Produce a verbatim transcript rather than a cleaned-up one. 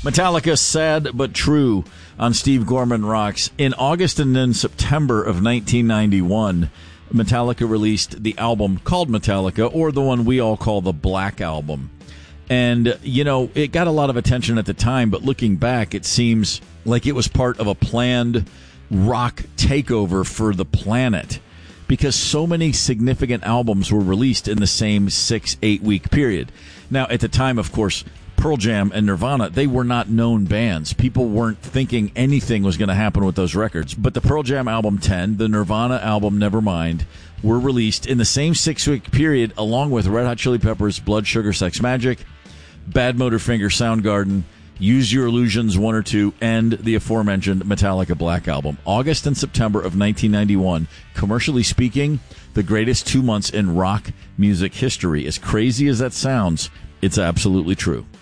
Metallica, Sad But True on Steve Gorman Rocks. In August and then September of nineteen ninety-one, Metallica released the album called Metallica, or the one we all call the Black Album. And, you know, it got a lot of attention at the time, but looking back, it seems like it was part of a planned rock takeover for the planet, because so many significant albums were released in the same six, eight-week period. Now, at the time, of course, Pearl Jam and Nirvana, they were not known bands. People weren't thinking anything was going to happen with those records. But the Pearl Jam album ten, the Nirvana album Nevermind, were released in the same six-week period, along with Red Hot Chili Peppers' Blood Sugar Sex Magik, Bad Motorfinger Soundgarden, Use Your Illusions one or two, and the aforementioned Metallica Black Album. August and September of nineteen ninety-one, commercially speaking, the greatest two months in rock music history. As crazy as that sounds, it's absolutely true.